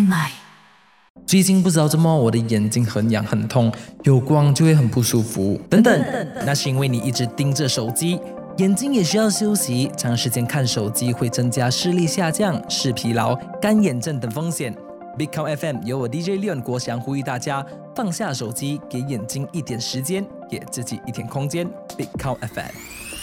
来。最近不知道怎么我的眼睛很痒很痛，有光就会很不舒服等等，那是因为你一直盯着手机，眼睛也需要休息，长时间看手机会增加视力下降、视疲劳、干眼症等风险。Big Cow FM 由我 DJ Leon 国祥呼吁大家放下手机，给眼睛一点时间，给自己一点空间。Big Cow FM。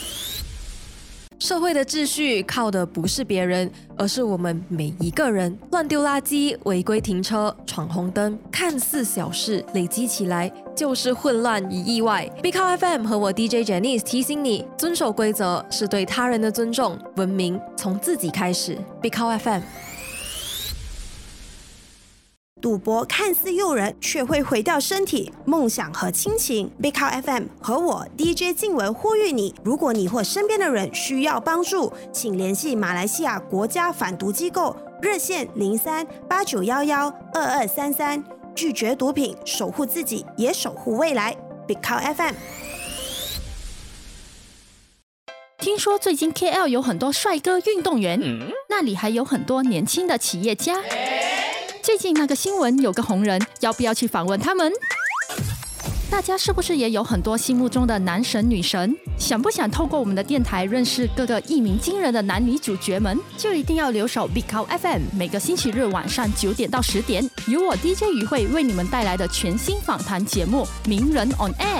社会的秩序靠的不是别人，而是我们每一个人。乱丢垃圾、违规停车、闯红灯，看似小事，累积起来就是混乱与意外。Big Cow FM 和我 DJ Janice 提醒你，遵守规则是对他人的尊重，文明从自己开始。Big Cow FM。 赌博看似诱人，却会毁掉身体、梦想和亲情。Big Cow FM 和我 DJ 静文呼吁你：如果你或身边的人需要帮助，请联系马来西亚国家反毒机构热线03-8911-2233，拒绝毒品，守护自己，也守护未来。Big Cow FM。 听说最近 KL 有很多帅哥运动员，那里还有很多年轻的企业家。最近那个新闻有个红人，要不要去访问他们？大家是不是也有很多心目中的男神女神？想不想透过我们的电台认识各个一鸣惊人的男女主角们？就一定要留守 Big Cow FM， 每个星期日晚上9点到10点，由我 DJ 于慧为你们带来的全新访谈节目《名人 on Air》。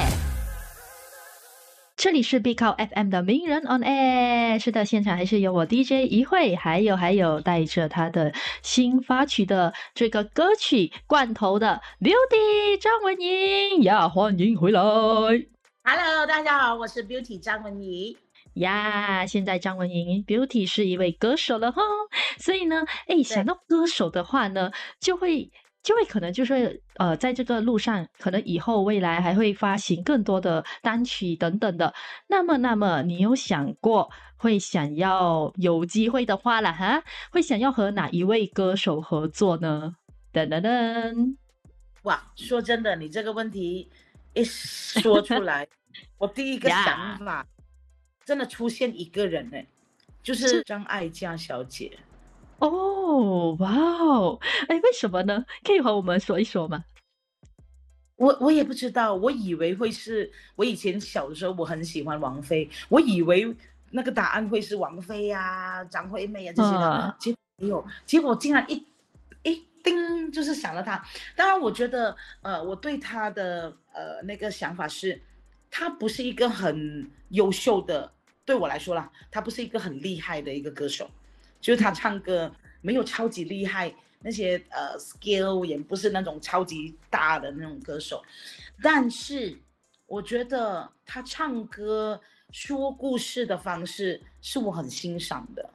这里是 Big Cow FM 的名人 on air， 是的，现场还是有我 DJ 一慧，还有带着他的新发曲的这个歌曲罐头的 Beauty 张文怡呀，欢迎回来。 Hello， 大家好，我是 Beauty 张文怡呀。现在张文怡 Beauty 是一位歌手了哈，所以呢，想到歌手的话呢，就会可能就是在这个路上，可能以后未来还会发行更多的单曲等等的。那么你有想过会想要有机会的话啦哈，会想要和哪一位歌手合作呢？噔噔噔！ 哇，说真的，你这个问题一说出来，我第一个想法真的出现一个人呢，就是张艾嘉小姐。 哦，哇哦，为什么呢？可以和我们说一说吗？ 我也不知道，我以为会是，我以前小的时候我很喜欢王菲，我以为那个答案会是王菲啊、张惠妹啊这些的，结果没有，结果竟然一叮就是想了她。当然，我觉得我对她的那个想法是，她不是一个很优秀的，对我来说啦，她不是一个很厉害的一个歌手。就是他唱歌没有超级厉害，那些skill 也不是那种超级大的那种歌手，但是我觉得他唱歌说故事的方式是我很欣赏的。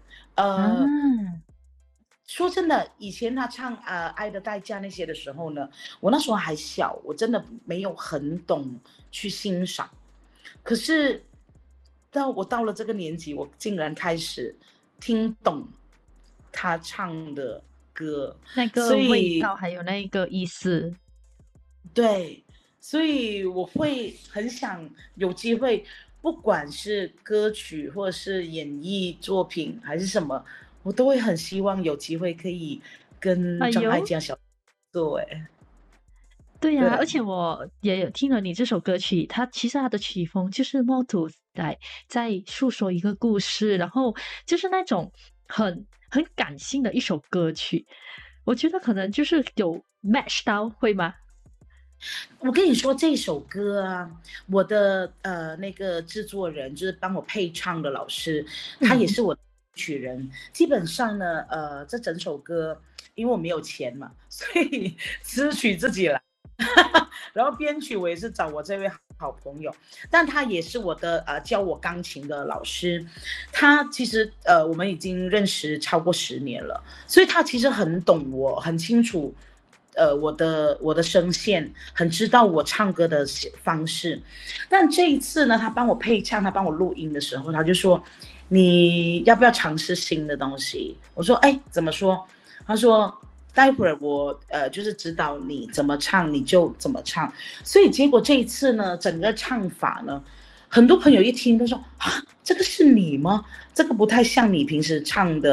说真的，以前他唱爱的代价那些的时候呢，我那时候还小，我真的没有很懂去欣赏。可是我到了这个年纪，我竟然开始听懂他唱的歌， 那个味道还有那个意思。 对，所以我会很想有机会，不管是歌曲或者是演艺作品还是什么，我都会很希望有机会可以跟张艾嘉小姐做。 对呀，而且我也有听了你这首歌曲，其实它的曲风就是more to在诉说一个故事，然后就是那种很感性的一首歌曲，我觉得可能就是有 match 到，会吗？ 我跟你说这首歌啊，我的那个制作人就是帮我配唱的老师，他也是我的曲人。基本上呢，这整首歌因为我没有钱嘛，所以词曲自己来。然后编曲我也是找我这位好朋友，但他也是我的教我钢琴的老师。他其实我们已经认识超过10年了，所以他其实很懂我，很清楚我的声线，很知道我唱歌的方式。但这一次呢，他帮我配唱，他帮我录音的时候，他就说你要不要尝试新的东西？我说怎么说？他说待会儿我就是指导你怎么唱，你就怎么唱。所以结果这一次呢，整个唱法呢，很多朋友一听都说啊，这个是你吗？这个不太像你平时唱的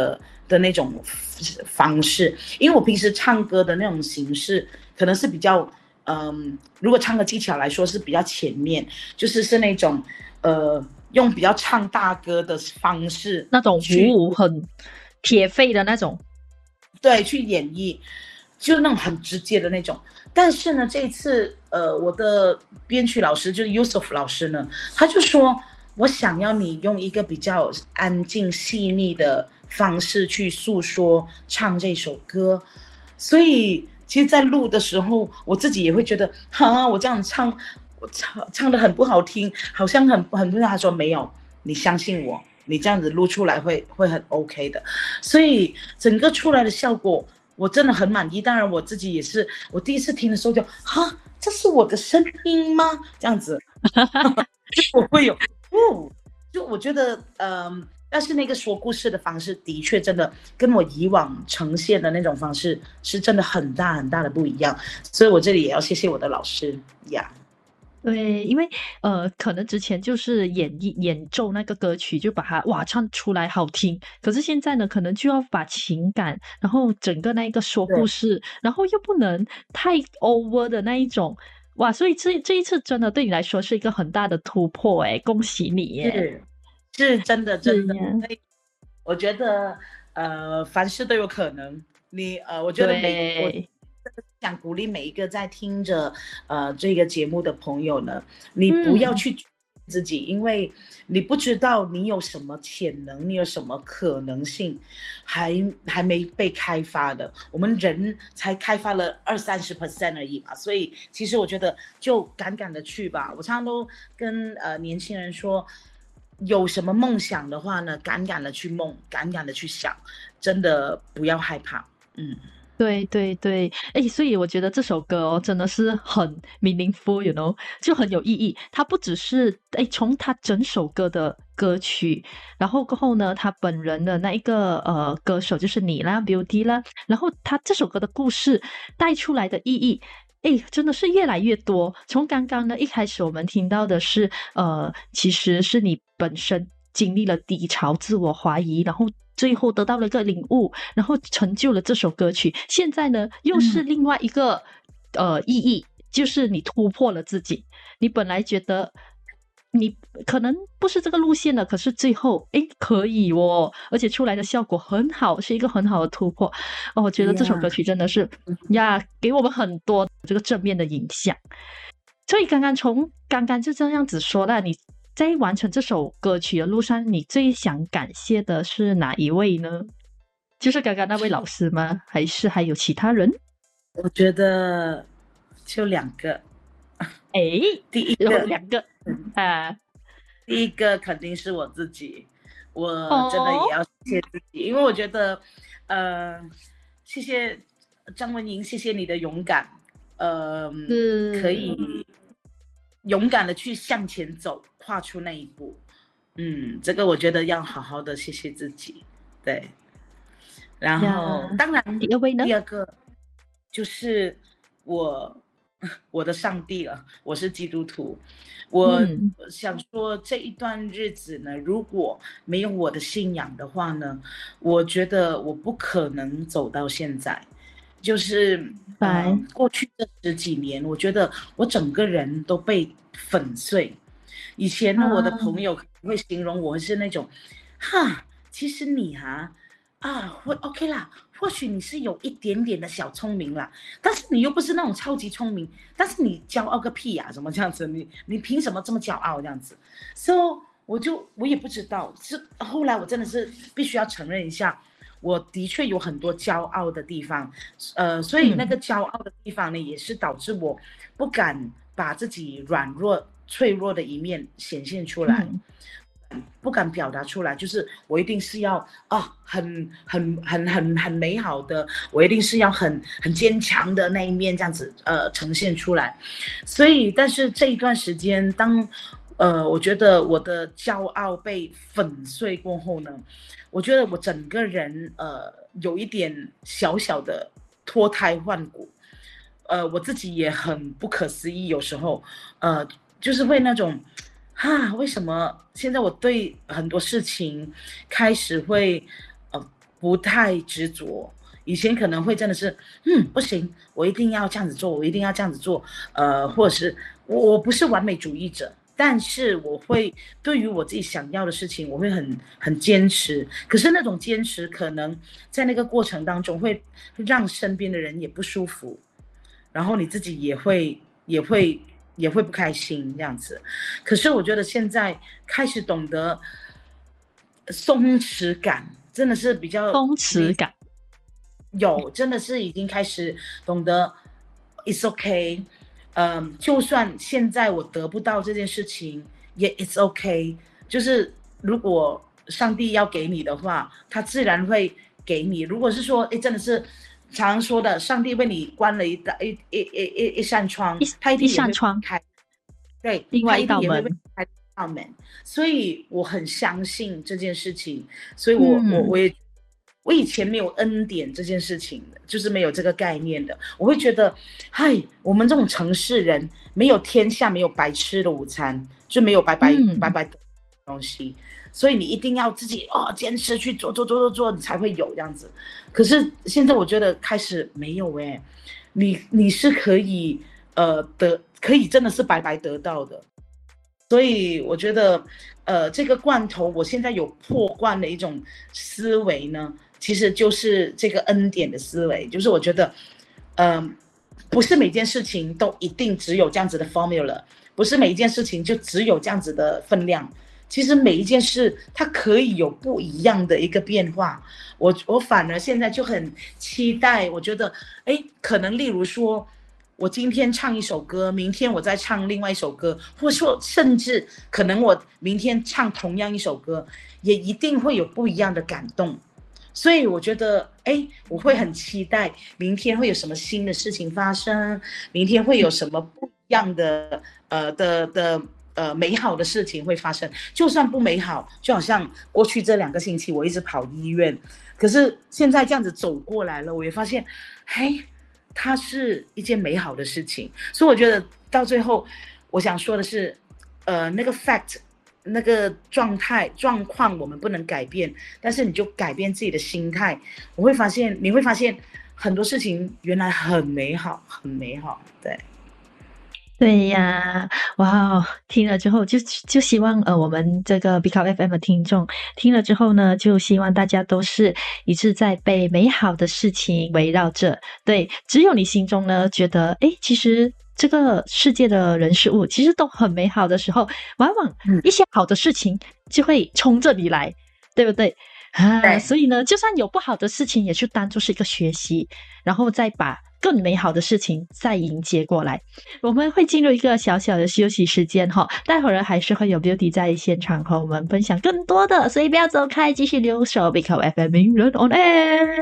的那种方式，因为我平时唱歌的那种形式可能是比较，如果唱歌技巧来说是比较前面，是那种用比较唱大歌的方式， 那种舞很铁肺的那种， 对，去演绎，就那种很直接的那种。但是呢，这一次我的编曲老师就是 Yusuf 老师呢，他就说我想要你用一个比较安静细腻的方式去诉说唱这首歌，所以其实在录的时候我自己也会觉得我这样唱我唱得很不好听，好像很多人。他说没有，你相信我，你这样子录出来会很 OK 的。所以整个出来的效果我真的很满意。当然我自己也是，我第一次听的时候就这是我的声音吗？这样子就我会有就我觉得但是那个说故事的方式的确真的跟我以往呈现的那种方式是真的很大很大的不一样。所以我这里也要谢谢我的老师呀。 对，因为可能之前就是演奏那个歌曲，就把它唱出来好听。可是现在呢，可能就要把情感，然后整个那个说故事，然后又不能太 over 的那一种。所以这一次真的对你来说是一个很大的突破，恭喜你耶！ 是真的。我觉得凡事都有可能。我觉得我想鼓励每一个在听着这个节目的朋友呢，你不要去自己，因为你不知道你有什么潜能，你有什么可能性还没被开发的。我们人才开发了20-30% 而已嘛，所以其实我觉得就敢的去吧。我常常都跟年轻人说，有什么梦想的话呢，敢的去梦，敢的去想，真的不要害怕。 对对对，所以我觉得这首歌真的是很 meaningful， you know， 就很有意义。它不只是从他整首歌的歌曲，然后过后呢，他本人的那一个歌手就是你啦 Beauty 啦，然后他这首歌的故事带出来的意义，真的是越来越多。从刚刚呢一开始我们听到的是其实是你本身经历了低潮，自我怀疑，然后最后得到了一个领悟，然后成就了这首歌曲。现在呢又是另外一个意义，就是你突破了自己。你本来觉得你可能不是这个路线的，可是最后可以而且出来的效果很好，是一个很好的突破。我觉得这首歌曲真的是给我们很多这个正面的影响。所以刚刚就这样子说了，你在完成这首歌曲的路上，你最想感谢的是哪一位呢？就是刚刚那位老师吗？还是还有其他人？ 我觉得就2个。第一个 2个第一个肯定是我自己，我真的也要谢谢自己，因为我觉得谢谢张文莹，谢谢你的勇敢，可以勇敢的去向前走，跨出那一步。这个我觉得要好好的谢谢自己。对，然后当然第二个就是我的上帝了，我是基督徒。我想说这一段日子呢，如果没有我的信仰的话呢，我觉得我不可能走到现在。就是过去这10几年，我觉得我整个人都被粉碎。以前呢，我的朋友会形容我是那种其实你会 OK 啦，或许你是有一点点的小聪明啦，但是你又不是那种超级聪明，但是你骄傲个屁呀，怎么这样子？你凭什么这么骄傲这样子？ So 我也不知道，是后来我真的是必须要承认一下，我的确有很多骄傲的地方，所以那个骄傲的地方呢，也是导致我不敢把自己软弱脆弱的一面显现出来。不敢表达出来，就是我一定是要很美好的，我一定是要很坚强的那一面这样子呈现出来。所以但是这一段时间，当我觉得我的骄傲被粉碎过后呢，我觉得我整个人有一点小小的脱胎换骨，我自己也很不可思议，有时候就是会那种为什么现在我对很多事情开始会不太执着。以前可能会真的是，不行，我一定要这样子做，我一定要这样子做，或者是我不是完美主义者，但是我会对于我自己想要的事情，我会很坚持。可是那种坚持，可能在那个过程当中会让身边的人也不舒服，然后你自己也会不开心这样子。可是我觉得现在开始懂得松弛感，真的是比较松弛感。 真的是已经开始懂得 it's okay， 就算现在我得不到这件事情也 it's okay， 就是如果上帝要给你的话，他自然会给你。如果是说真的是常常说的，上帝为你关了一扇窗，他一定也会开，对， 另外一道门， 开一道门。所以我很相信这件事情，所以我以前没有恩典这件事情的，就是没有这个概念的。我会觉得，我们这种城市人没有天下没有白吃的午餐，就没有白的东西，所以你一定要自己坚持去做，你才会有这样子。可是现在我觉得开始没有你是可以可以真的是白白得到的。所以我觉得这个罐头我现在有破罐的一种思维呢，其实就是这个恩典的思维，就是我觉得不是每件事情都一定只有这样子的 formula， 不是每一件事情就只有这样子的分量，其实每一件事它可以有不一样的一个变化。我反而现在就很期待，我觉得可能例如说我今天唱一首歌，明天我再唱另外一首歌，或者说甚至可能我明天唱同样一首歌，也一定会有不一样的感动。所以我觉得我会很期待明天会有什么新的事情发生，明天会有什么不一样的美好的事情会发生。就算不美好，就好像过去这2个星期我一直跑医院，可是现在这样子走过来了，我也发现它是一件美好的事情。所以我觉得到最后我想说的是那个 fact， 那个状况我们不能改变，但是你就改变自己的心态，你会发现很多事情原来很美好，很美好。 对呀，哇，听了之后就希望我们这个 Big Up FM 的听众听了之后呢，就希望大家都是一直在被美好的事情围绕着。对，只有你心中呢觉得其实这个世界的人事物其实都很美好的时候，往往一些好的事情就会冲着你来，对不对？所以呢，就算有不好的事情，也就当作是一个学习，然后再把更美好的事情再迎接过来。我们会进入一个小小的休息时间待会儿还是会有 Beauty 在现场和我们分享更多的，所以不要走开，继续留守 Big Up FM 名人 on air。